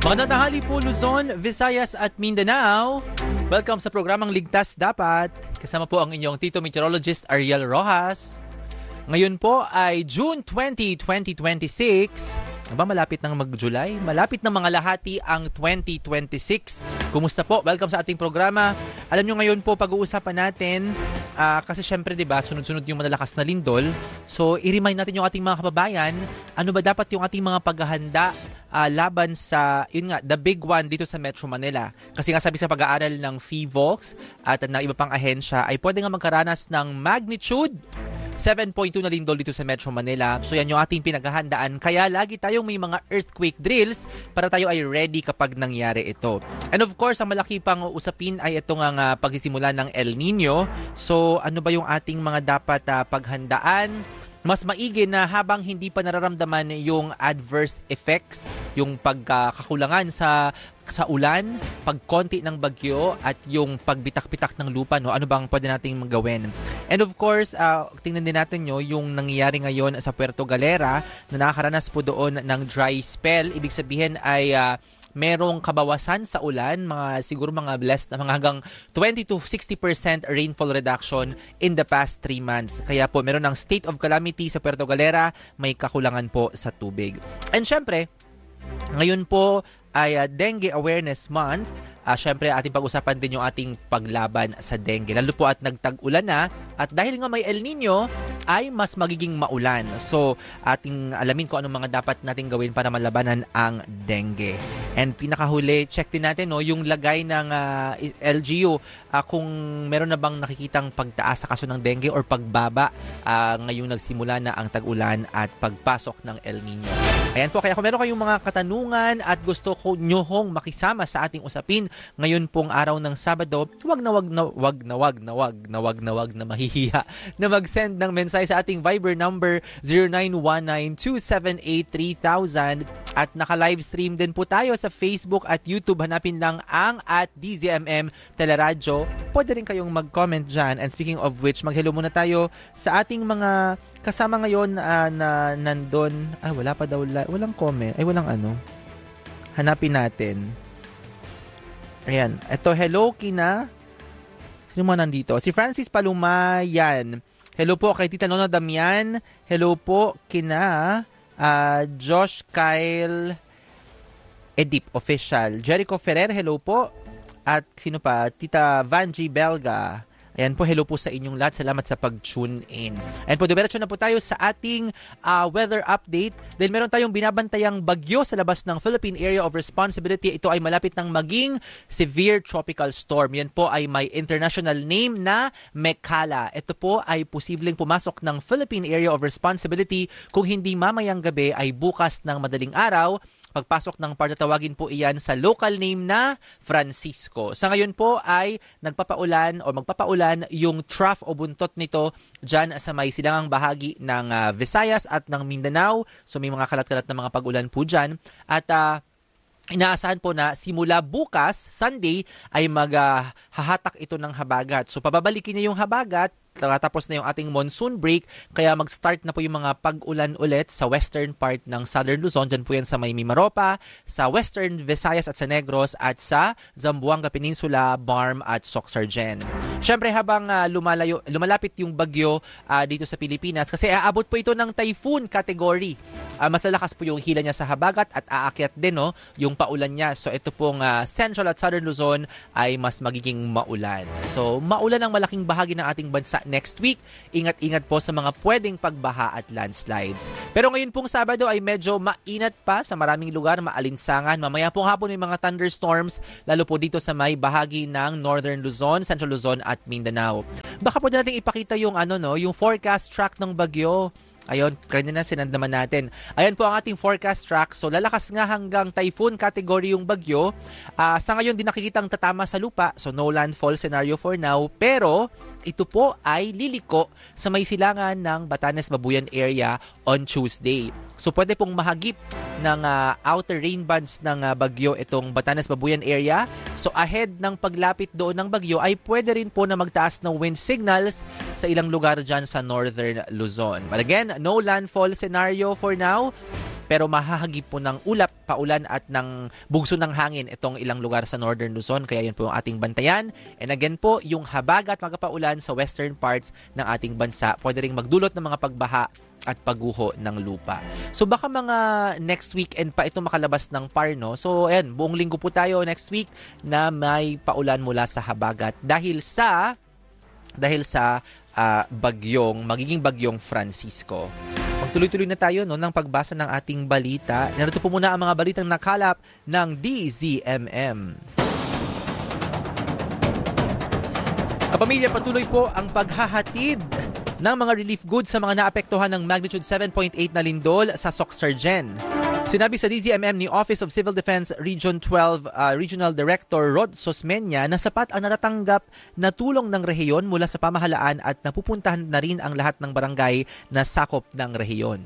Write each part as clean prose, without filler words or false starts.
Magandang tanghali po Luzon, Visayas at Mindanao. Welcome sa programang Ligtas Dapat. Kasama po ang inyong Tito Meteorologist Ariel Rojas. Ngayon po ay June 20, 2026. Malapit nang mag-July. Malapit na mga lahati ang 2026. Kumusta po? Welcome sa ating programa. Alam nyo ngayon po pag-uusapan natin kasi syempre 'di ba sunod-sunod yung malalakas na lindol. So i-remind natin yung ating mga kababayan, ano ba dapat yung ating mga paghahanda laban sa, yun nga, the big one dito sa Metro Manila. Kasi nga sabi sa pag-aaral ng PHIVOLCS at ng iba pang ahensya ay pwede nga magkaranas ng magnitude 7.2 na lindol dito sa Metro Manila. So yan yung ating pinaghahandaan. Kaya lagi tayong may mga earthquake drills para tayo ay ready kapag nangyari ito. And of course, ang malaki pang usapin ay ito nga pagsisimula ng El Nino. So ano ba yung ating mga dapat paghandaan? Mas maigi na habang hindi pa nararamdaman yung adverse effects, yung pagkakakulangan sa ulan, pagkonti ng bagyo at yung pagbitak-bitak ng lupa, no? Ano bang pwede nating gawin? And of course, tingnan din natin yung nangyayari ngayon sa Puerto Galera na nakakaranas po doon ng dry spell. Ibig sabihin ay merong kabawasan sa ulan, siguro mga blessed na mga hanggang 20 to 60% rainfall reduction in the past 3 months. Kaya po meron ng state of calamity sa Puerto Galera, may kakulangan po sa tubig. And syempre, ngayon po ay Dengue Awareness Month. Syempre, ating pag-usapan din yung ating paglaban sa dengue. Lalo po at nagtag-ulan na at dahil nga may El Nino, ay mas magiging maulan. So, ating alamin kung anong mga dapat nating gawin para malabanan ang dengue. And pinakahuli, check din natin yung lagay ng LGU kung meron na bang nakikitang pagtaas sa kaso ng dengue or pagbaba ngayong nagsimula na ang tag-ulan at pagpasok ng El Nino. Ayan po, kaya kung meron kayong mga katanungan at gusto nyo hong makisama sa ating usapin ngayon pong araw ng Sabado, wag na mahihiya na mag-send ng mensahe sa ating Viber number 0919-278-3000 at naka-livestream din po tayo sa Facebook at YouTube. Hanapin lang ang @DZMM Teleradyo. Pwede rin kayong mag-comment dyan. And speaking of which, mag-hello muna tayo sa ating mga kasama ngayon na nandun. Wala pa daw. Walang comment. Walang ano. Hanapin natin. Ayan. Ito, hello kina. Sino man nandito? Si Francis Palumayan. Hello po kay Tita Nona Damian. Hello po kina Josh Kyle Edip Official. Jericho Ferrer, hello po. At sino pa? Tita Vanji Belga. Ayan po, hello po sa inyong lahat. Salamat sa pag-tune in. Ayan po, diretso na po tayo sa ating weather update. Dahil meron tayong binabantayang bagyo sa labas ng Philippine Area of Responsibility. Ito ay malapit ng maging severe tropical storm. Yan po ay may international name na Mekala. Ito po ay posibleng pumasok ng Philippine Area of Responsibility kung hindi mamayang gabi ay bukas ng madaling araw. Pagpasok ng partatawagin po iyan sa local name na Francisco. Sa ngayon po ay magpapaulan yung trough o buntot nito dyan sa may silangang bahagi ng Visayas at ng Mindanao. So may mga kalat-kalat na mga pag-ulan po dyan. At inaasahan po na simula bukas, Sunday, ay maghahatak ito ng habagat. So pababalikin niya yung habagat, tapos na yung ating monsoon break, kaya mag-start na po yung mga pag-ulan ulit sa western part ng Southern Luzon. Dyan po yan sa may Mimaropa, sa western Visayas at sa Negros, at sa Zamboanga Peninsula, Barm at Soxargen. Siyempre habang lumalapit yung bagyo dito sa Pilipinas, kasi aabot po ito ng typhoon category. Mas lalakas po yung hila niya sa habagat at aakyat din yung paulan niya. So ito pong Central at Southern Luzon ay mas magiging maulan. So maulan ang malaking bahagi ng ating bansa next week. Ingat-ingat po sa mga pwedeng pagbaha at landslides. Pero ngayon pong Sabado ay medyo mainat pa sa maraming lugar, maalinsangan. Mamaya pong hapon may mga thunderstorms, lalo po dito sa may bahagi ng Northern Luzon, Central Luzon at Mindanao. Baka po natin ipakita yung yung forecast track ng bagyo. Ayun, kanina sinand naman natin. Ayan po ang ating forecast track. So lalakas nga hanggang typhoon category yung bagyo. Sa ngayon din nakikitang tatama sa lupa. So no landfall scenario for now. Pero ito po ay liliko sa may silangan ng Batanes-Babuyan area on Tuesday. So pwede pong mahagip ng outer rain bands ng bagyo itong Batanes-Babuyan area. So ahead ng paglapit doon ng bagyo ay pwede rin po na magtaas ng wind signals sa ilang lugar dyan sa Northern Luzon. But again, no landfall scenario for now. pero mahahagip po ng ulap, paulan at ng bugso ng hangin itong ilang lugar sa Northern Luzon. Kaya yun po yung ating bantayan. And again po, yung habagat magpaulan sa western parts ng ating bansa, pwede ring magdulot ng mga pagbaha at pagguho ng lupa. So baka mga next weekend pa ito makalabas ng PAR, no? So ayan, buong linggo po tayo next week na may paulan mula sa habagat dahil sa magiging bagyong Francisco. Magtuloy-tuloy na tayo no ng pagbasa ng ating balita. Narito po muna ang mga balitang nakalap ng DZMM. Kapamilya, patuloy po ang paghahatid ng mga relief goods sa mga naapektuhan ng magnitude 7.8 na lindol sa Socsargen. Sinabi sa DZMM ni Office of Civil Defense Region 12 Regional Director Rod Sosmeña na sapat ang natatanggap na tulong ng rehiyon mula sa pamahalaan at napupuntahan na rin ang lahat ng barangay na sakop ng rehiyon.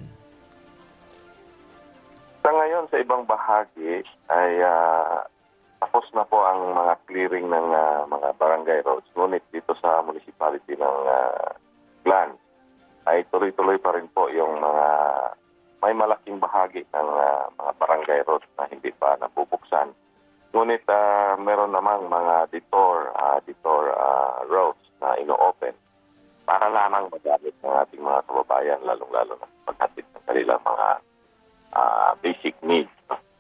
Sa ngayon, sa ibang bahagi ay tapos na po ang mga clearing ng mga barangay roads. Ngunit dito sa municipality ng Glan ay tuloy-tuloy pa rin po yung mga may malaking bahagi ng mga barangay roads na hindi pa nabubuksan. Ngunit meron namang mga detour roads na ino-open para lamang magamit ng ating mga kababayan, lalong-lalo na paghatid ng kanilang mga basic needs.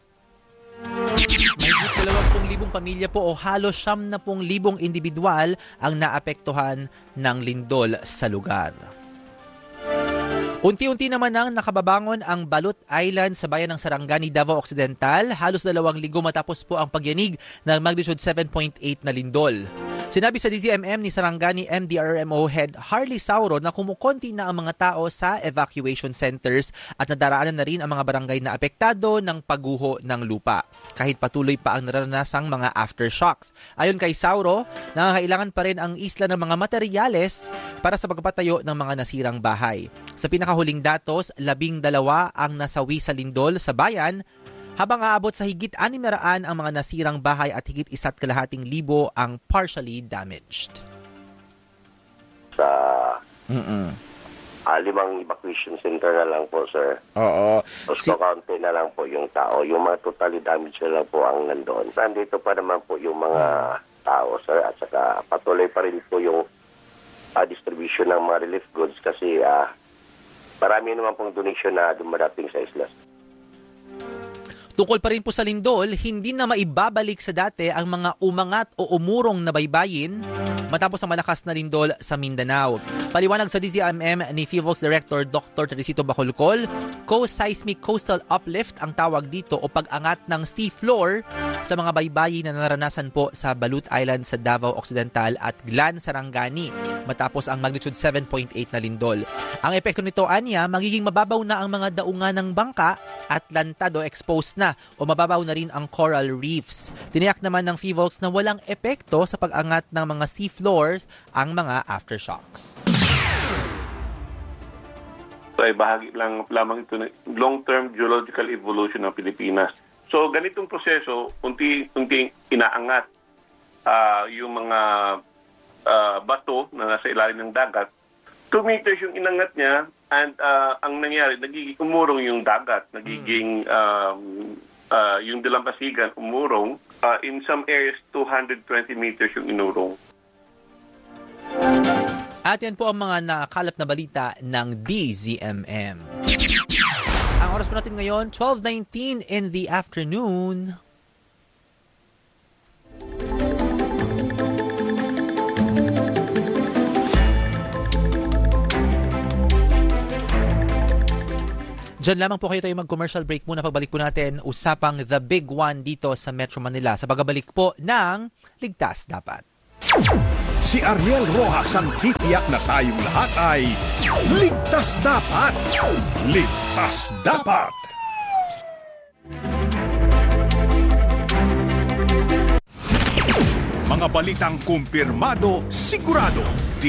May 20,000 pamilya po o halos 70,000 individual ang naapektuhan ng lindol sa lugar. Unti-unti naman nang nakababangon ang Balut Island sa bayan ng Sarangani, Davao Occidental, halos 2 linggo matapos po ang pagyanig ng magnitude 7.8 na lindol. Sinabi sa DZMM ni Sarangani MDRMO Head Harley Sauro na kumukonti na ang mga tao sa evacuation centers at nadaraanan na rin ang mga barangay na apektado ng pagguho ng lupa, kahit patuloy pa ang naranasang mga aftershocks. Ayon kay Sauro, nangangailangan pa rin ang isla ng mga materyales para sa pagpapatayo ng mga nasirang bahay. Sa pinakahuling datos, 12 ang nasawi sa lindol sa bayan, habang aabot sa higit 600 ang mga nasirang bahay at higit 1,250 ang partially damaged. Sa 5 evacuation center na lang po, sir. Oo. So, kaunti na lang po yung tao. Yung mga totally damaged na lang po ang nandoon. Nandito pa naman po yung mga tao, sir. At saka patuloy pa rin po yung distribution ng mga relief goods kasi marami naman pong donation na dumadating sa isla. Tungkol pa rin po sa lindol, hindi na maibabalik sa dati ang mga umangat o umurong na baybayin matapos ang malakas na lindol sa Mindanao. Paliwanag sa DZMM ni FIVOLCS Director Dr. Teresito Bacolcol, co-seismic coastal uplift ang tawag dito o pag-angat ng sea floor sa mga baybayin na naranasan po sa Balut Island sa Davao Occidental at Glan, Sarangani matapos ang magnitude 7.8 na lindol. Ang epekto nito, anya, magiging mababaw na ang mga daungan ng bangka at lantado exposed na o mababaw na rin ang coral reefs. Tiniyak naman ng FIVOLCS na walang epekto sa pag-angat ng mga sea floors ang mga aftershocks. So ay bahagi lamang ito ng long-term geological evolution ng Pilipinas. So ganitong proseso, unti-unting inaangat yung mga bato na nasa ilalim ng dagat. 2 meters yung inangat niya and ang nangyari, nagiging umurong yung dagat, nagiging yung dalampasigan umurong. In some areas, 220 meters yung inurong. At yan po ang mga nakalap na balita ng DZMM. Ang oras po natin ngayon, 12:19 in the afternoon. Diyan lamang po kayo tayo mag-commercial break muna. Pagbalik po natin, usapang The Big One dito sa Metro Manila sa pagbabalik po ng Ligtas Dapat. Si Ariel Rojas ang titiyak na tayong lahat ay Ligtas Dapat! Ligtas Dapat! Mga balitang kumpirmado, sigurado,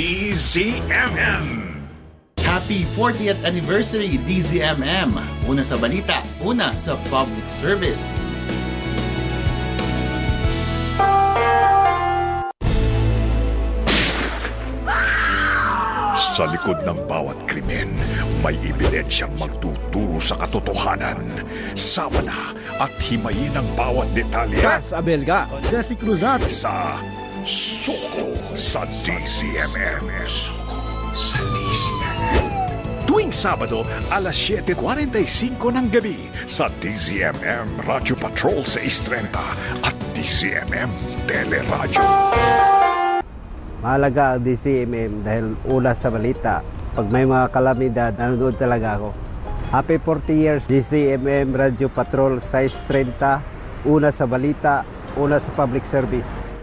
DZMM! Happy 40th anniversary DZMM. Una sa balita, una sa public service. Sa likod ng bawat krimen, may ebidensyang magtuturo sa katotohanan. Sama na at himayin ang bawat detalye. Cas Abelga, Jesse Cruzat sa Suko sa DZMM. Suko sa DZMM. Tuwing Sabado, alas 7:45 ng gabi sa DZMM Radio Patrol sa 6:30 at DZMM Teleradyo. mahalaga ang DZMM dahil una sa balita. Pag may mga kalamidad, nanonood talaga ako. Happy 40 years, DZMM Radio Patrol, 6:30, una sa balita, una sa public service.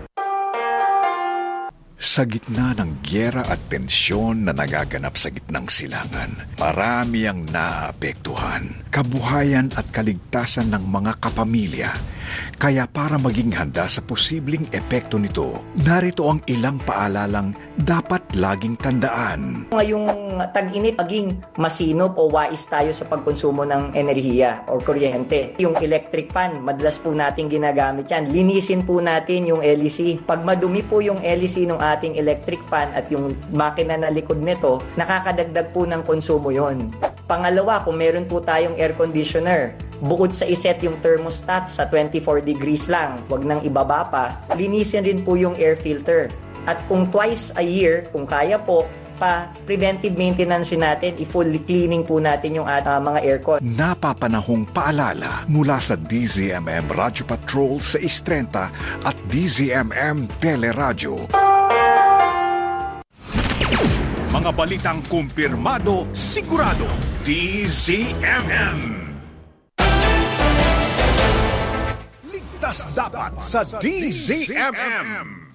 Sa gitna ng gyera at tensyon na nagaganap sa gitnang silangan, marami ang naapektuhan, kabuhayan at kaligtasan ng mga kapamilya. Kaya para maging handa sa posibleng epekto nito, narito ang ilang paalalang dapat laging tandaan. Ngayong tag-init, maging masinop o wais tayo sa pagkonsumo ng enerhiya o kuryente. Yung electric fan, madalas po natin ginagamit yan. Linisin po natin yung LEC. Pag madumi po yung LEC ng ating electric fan at yung makina na likod nito, nakakadagdag po ng konsumo yon. Pangalawa, kung meron po tayong air conditioner, bukod sa iset yung thermostat sa 24 degrees lang, wag nang ibaba pa, linisin rin po yung air filter. At kung twice a year, kung kaya po, preventive maintenance natin, i-full cleaning po natin yung mga aircon. Napapanahong paalala mula sa DZMM Radio Patrol sa 6:30 at DZMM Teleradyo. Mga balitang kumpirmado, sigurado, DZMM. Ligtas dapat sa DZMM.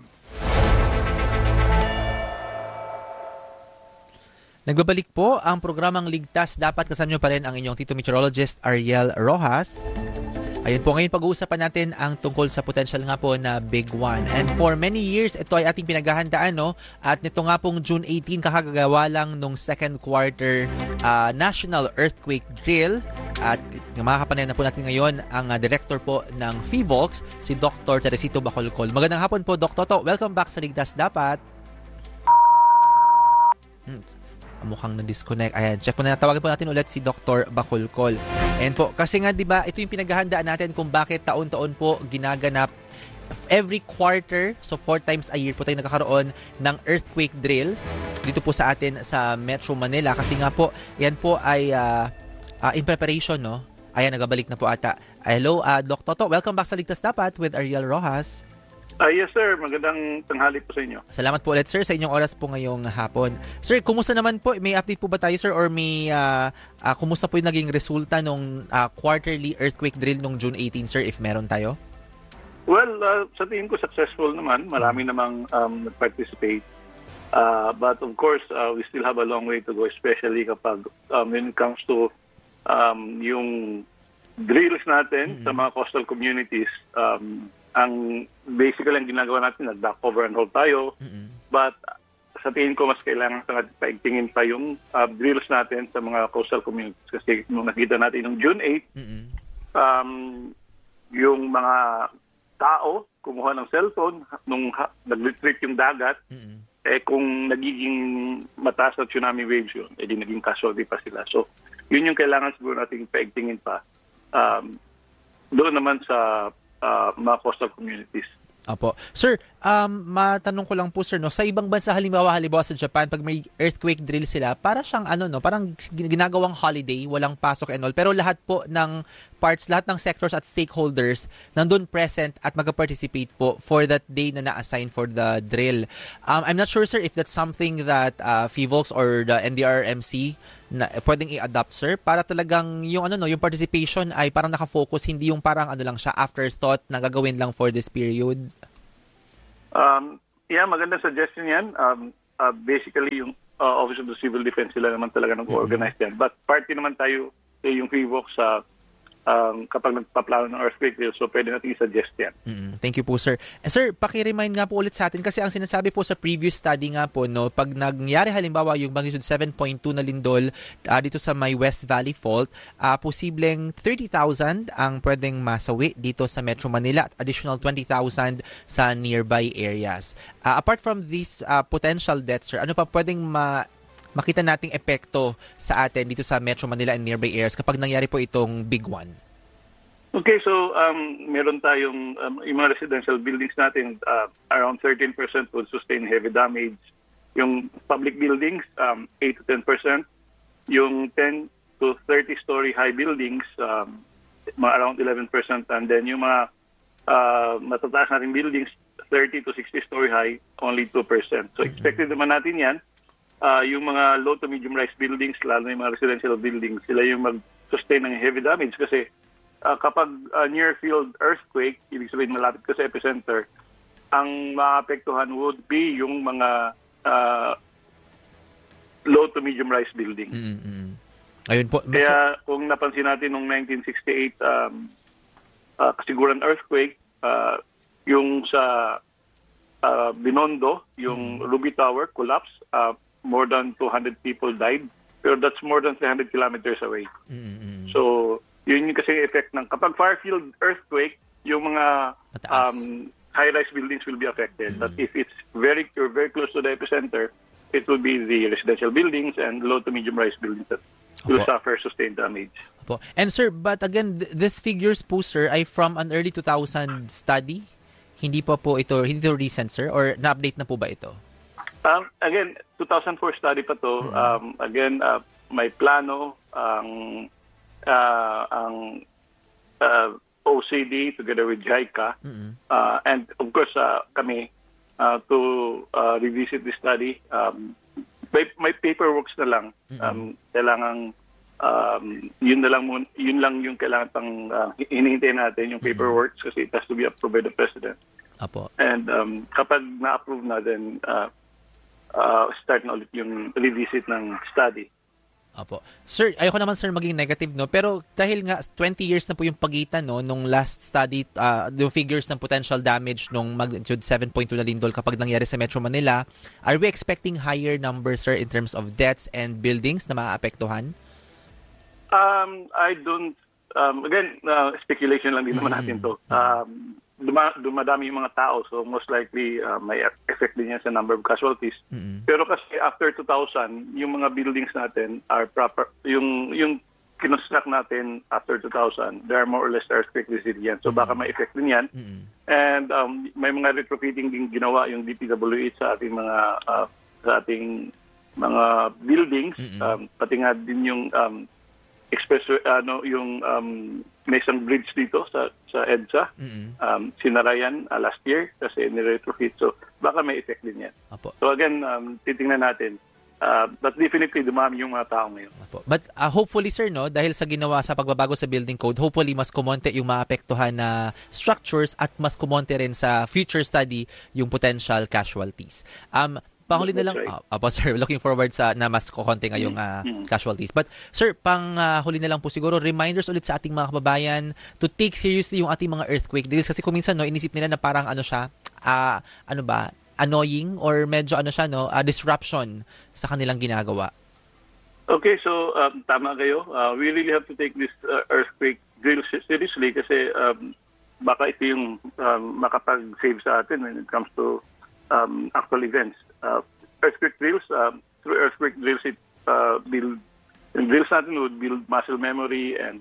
Nagbabalik po ang programang Ligtas Dapat. Kasama nyo pa rin ang inyong Tito Meteorologist Ariel Rojas. Ayun po, ngayon pag-uusapan natin ang tungkol sa potential nga po na Big One. And for many years, ito ay ating pinaghahandaan, no? At nito nga pong June 18, kakagawa lang nung second quarter National Earthquake Drill. At makakapanayan na po natin ngayon ang director po ng PHIVOLCS, si Dr. Teresito Bacolcol. Magandang hapon po, Dr. Toto. Welcome back sa Ligtas Dapat. Mukhang na-disconnect. Ayan, check po na. Tawagan po natin ulit si Dr. Bacolcol. And po, kasi nga, di ba, ito yung pinaghahandaan natin kung bakit taon-taon po ginaganap every quarter, so 4 times a year po tayo nagkakaroon ng earthquake drills dito po sa atin sa Metro Manila. Kasi nga po, yan po ay in preparation, no? Ayan, nagabalik na po ata. Hello, Dr. Toto. Welcome back sa Ligtas Dapat with Ariel Rojas. Yes, sir. Magandang tanghali po sa inyo. Salamat po ulit, sir, sa inyong oras po ngayong hapon. Sir, kumusta naman po? May update po ba tayo, sir? Or may kumusta po yung naging resulta nung quarterly earthquake drill nung June 18, sir, if meron tayo? Well, sa tingin ko successful naman. Marami namang nag-participate. But of course, we still have a long way to go, especially kapag when it comes to yung drills natin sa mga coastal communities. Ang basically ang ginagawa natin, nag-back cover and hold tayo. But sa tingin ko, mas kailangan sa paigtingin pa yung drills natin sa mga coastal communities. Kasi nung nakita natin nung June 8, yung mga tao kumuha ng cellphone nung nag-retreat yung dagat, kung nagiging mataas na tsunami waves yun, di naging casualty pa sila. So, yun yung kailangan siguro nating paigtingin pa. Doon naman sa mga coastal communities. Opo. Sir, matanong ko lang po, sir, no, sa ibang bansa, halimbawa sa Japan, pag may earthquake drill sila, para siyang parang ginagawang holiday, walang pasok and all, pero lahat po ng parts, lahat ng sectors at stakeholders nandun present at mag-participate po for that day na na-assign for the drill. I'm not sure, sir, if that's something that PHIVOLCS or the NDRRMC na pwedeng i-adopt, sir, para talagang yung yung participation ay parang naka-focus, hindi yung parang lang siya afterthought na gagawin lang for this period. Yeah, magandang suggestion yan. Basically, yung Office of the Civil Defense sila naman talaga nag-organize yan. But party naman tayo yung PHIVOLCS sa kapag nagpaplano ng earthquake drill, so pwede natin i-suggest yan. Thank you po, sir. Sir, paki-remind nga po ulit sa atin kasi ang sinasabi po sa previous study nga po, no, pag nangyari halimbawa yung magnitude 7.2 na lindol dito sa may West Valley Fault, posibleng 30,000 ang pwedeng masawi dito sa Metro Manila at additional 20,000 sa nearby areas. Apart from these potential deaths, sir, ano pa pwedeng makita nating epekto sa atin dito sa Metro Manila and nearby areas kapag nangyari po itong big one? Okay, so meron tayong yung mga residential buildings natin, around 13% would sustain heavy damage. Yung public buildings, 8 to 10%. Yung 10 to 30-story high buildings, mga around 11%. And then yung mga matataas natin buildings, 30 to 60-story high, only 2%. So expected naman natin yan. Yung mga low to medium-rise buildings, lalo yung mga residential buildings, sila yung mag-sustain ng heavy damage kasi kapag near-field earthquake, ibig sabihin malapit ka sa epicenter, ang maapektuhan would be yung mga low to medium-rise buildings. Ayun po. Kaya kung napansin natin noong 1968 kasiguran earthquake, yung sa Binondo, yung Ruby Tower collapse, more than 200 people died, pero that's more than 300 kilometers away. So, yun yung kasi effect ng kapag far-field earthquake, yung mga high-rise buildings will be affected. But if it's very close to the epicenter, it will be the residential buildings and low to medium-rise buildings that will suffer sustained damage. And sir, but again, these figures po, sir, ay from an early 2000 study? Hindi ito recent, sir? Or na-update na po ba ito? Again, 2004 study pa to. Again, may plano ang OCD together with JICA and of course kami to revisit the study. May paperworks na lang. Kailangan yun lang yung kailangan pang hinihintay natin yung paperworks kasi it has to be approved by the President. And kapag na-approve na, then start na ulit yung revisit ng study. Sir, ayoko naman sir maging negative, no, pero dahil nga 20 years na po yung pagitan, no, nung last study, yung figures ng potential damage nung magnitude 7.2 na lindol kapag nangyari sa Metro Manila, are we expecting higher numbers, sir, in terms of deaths and buildings na maaapektuhan? I don't again, speculation lang din naman natin to. Dumadami yung mga tao, so most likely may effect din yan sa number of casualties. Pero kasi after 2000, yung mga buildings natin are proper, yung kinonstruct natin after 2000, they are more or less earthquake resilient. So baka may effect din yan. And may mga retrofitting din ginawa yung DPWH sa ating mga buildings, pati nga din yung may isang bridge dito sa EDSA. Sinarayan last year kasi ni-retrofit. So, baka may effect din yan. So again, titingnan natin. But definitely, dumami yung mga tao ngayon. But hopefully, sir, no, dahil sa ginawa sa pagbabago sa building code, hopefully mas kumonte yung maapektuhan na structures at mas kumonte rin sa future study yung potential casualties. Panghuli na lang, sir, looking forward sa na mas kukonte ngayong casualties. But sir, panghuli na lang po siguro, reminders ulit sa ating mga kababayan to take seriously yung ating mga earthquake drills kasi kung minsan, no, inisip nila na parang annoying or medyo disruption sa kanilang ginagawa. Okay, so tama kayo. We really have to take this earthquake drill seriously kasi baka ito yung makapag-save sa atin when it comes to actual events. Earthquake drills, through earthquake drills, drills natin would build muscle memory and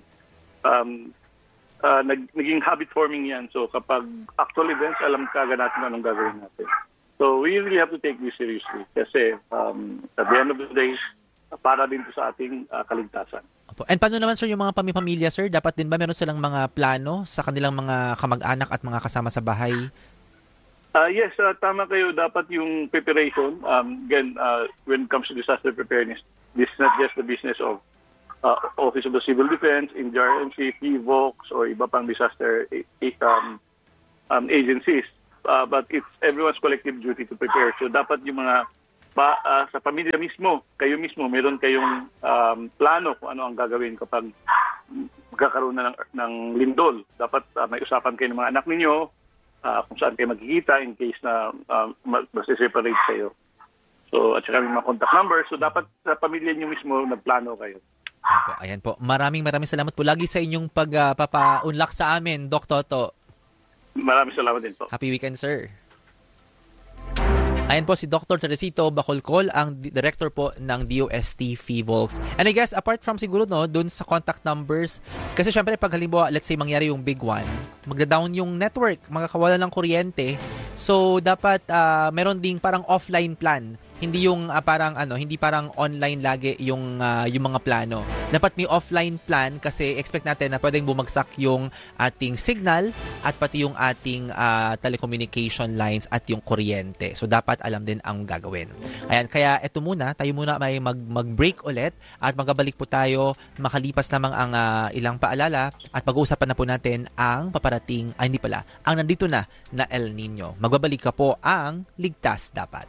naging habit forming yan. So kapag actual events, alam kaagad natin anong gagawin natin. So we really have to take this seriously kasi at the end of the day, para din to sa ating kaligtasan. And paano naman, sir, yung mga pamilya, sir? Dapat din ba meron silang mga plano sa kanilang mga kamag-anak at mga kasama sa bahay? Yes, tama kayo. Dapat yung preparation, again, when it comes to disaster preparedness, this is not just the business of Office of the Civil Defense, NDRMC, PVOX, or iba pang disaster agencies. But it's everyone's collective duty to prepare. So dapat yung mga sa pamilya mismo, kayo mismo, meron kayong plano kung ano ang gagawin kapag magkakaroon na ng lindol. Dapat may usapan kayo ng mga anak ninyo, kung saan kayo magkikita in case na mag-separate kayo. So, at saka may mga contact numbers. So, dapat sa pamilya niyo mismo nagplano kayo. Ayan po. Maraming salamat po lagi sa inyong pagpapaunlak sa amin, Doc Toto. Maraming salamat din po. Happy weekend, sir. Ayan po si Dr. Teresito Bacolcol, ang director po ng DOST PHIVOLCS. And I guess, apart from siguro dun sa contact numbers, kasi syempre pag halimbawa, let's say mangyari yung big one, magda-down yung network, magkakawala ng kuryente. So, dapat meron ding parang offline plan. Hindi yung hindi parang online lagi yung mga plano. Dapat may offline plan kasi expect natin na pwedeng bumagsak yung ating signal at pati yung ating telecommunication lines at yung kuryente. So dapat alam din ang gagawin. Ayan, kaya tayo muna may mag-break ulit at magabalik po tayo makalipas lamang ang ilang paalala at pag-uusapan na po natin ang paparating, ang nandito na El Nino. Magbabalik ka po ang Ligtas Dapat.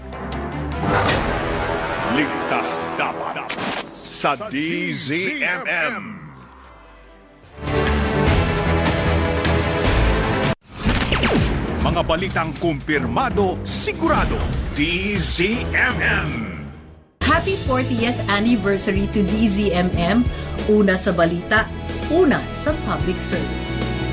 Ligtas dapat sa DZMM. Mga balitang kumpirmado, sigurado, DZMM. Happy 40th anniversary to DZMM. Una sa balita, una sa public service.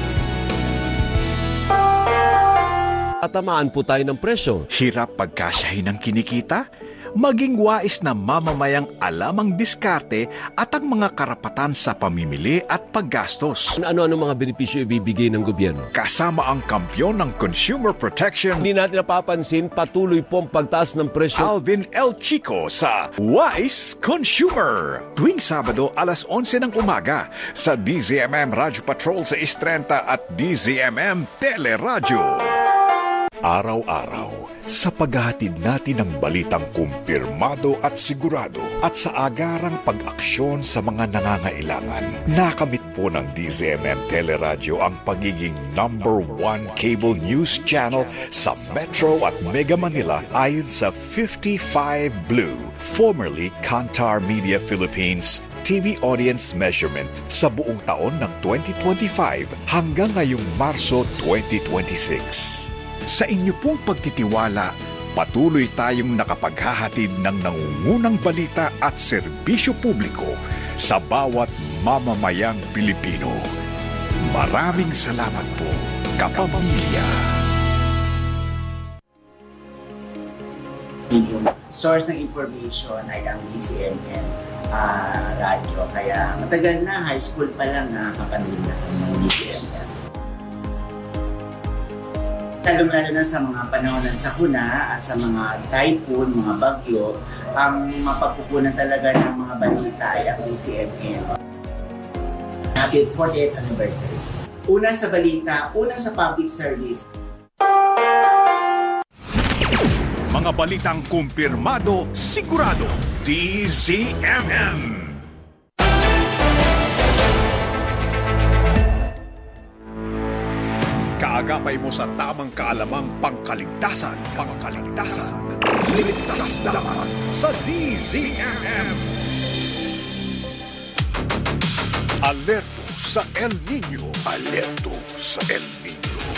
Tatamaan po tayo ng presyo. Hirap pagkasyahin ng kinikita? Maging wais na mamamayang alam ang diskarte at ang mga karapatan sa pamimili at paggastos. Ano-ano mga benepisyo ibibigay ng gobyerno? Kasama ang kampyon ng consumer protection, Hindi natin napapansin, patuloy po ang pagtaas ng presyo. Alvin L. Chico sa Wise Consumer. Tuwing Sabado, alas 11 ng umaga sa DZMM Radio Patrol sa 6:30 at DZMM Teleradyo. Araw-araw, sa paghahatid natin ng balitang kumpirmado at sigurado at sa agarang pag-aksyon sa mga nangangailangan, nakamit po ng DZMM Teleradyo ang pagiging #1 cable news channel sa Metro at Mega Manila ayon sa 55 Blue, formerly Kantar Media Philippines TV audience measurement sa buong taon ng 2025 hanggang ngayong Marso 2026. Sa inyo pong pagtitiwala, patuloy tayong nakapaghahatid ng nangungunang balita at serbisyo publiko sa bawat mamamayang Pilipino. Maraming salamat po, kapamilya. Yung source ng information ay ang DZMM radyo. Kaya matagal na, high school pa lang nakakapanood na ng DZMM. Lalong-lalo na sa mga panahon ng sakuna at sa mga typhoon, mga bagyo, ang mapagkukunan talaga ng mga balita ay ang DZMM. Happy 40th anniversary. Una sa balita, una sa public service. Mga balitang kumpirmado, sigurado, DZMM. Kaagapay mo sa tamang kaalamang pangkaligtasan. Ligtas dapat sa DZMM. Alerto sa El Nino. Alerto sa El Nino.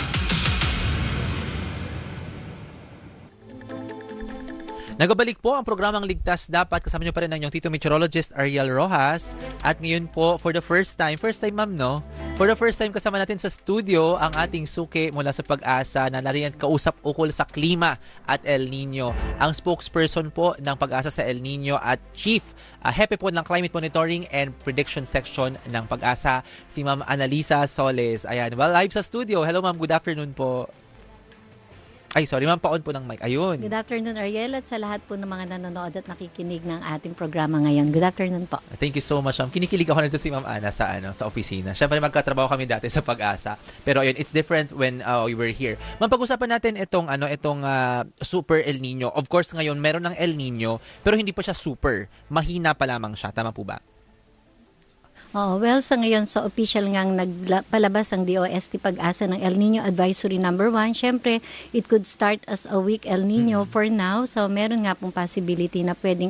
Nagbabalik po ang programang Ligtas Dapat. Kasama nyo pa rin ang inyong Tito Meteorologist Ariel Rojas. At ngayon po, for the first time ma'am, no? For the first time kasama natin sa studio ang ating suki mula sa Pag-asa na natin kausap ukol sa klima at El Nino. Ang spokesperson po ng Pag-asa sa El Nino at Chief Hepe po ng Climate Monitoring and Prediction Section ng Pag-asa, si Ma'am Analisa Soles. Ayan, well, live sa studio. Hello ma'am, good afternoon po. Ay, sorry, ma'am, pa-on po ng mic. Ayun. Good afternoon, Ariel, at sa lahat po ng mga nanonood at nakikinig ng ating programa ngayon. Good afternoon po. Thank you so much, ma'am. Kinikilig ako nito si Ma'am Ana sa opisina. Siyempre, magkatrabaho kami dati sa Pag-asa. Pero ayun, it's different when we were here. Ma'am, pag-usapan natin itong Super El Nino. Of course, ngayon, meron ng El Nino, pero hindi pa siya super. Mahina pa lamang siya. Tama po ba? Oh, well, sa ngayon, sa official ngang nagpalabas ang DOST Pag-asa ng El Nino Advisory number 1, syempre, it could start as a weak El Nino for now. So, meron nga pong possibility na pwedeng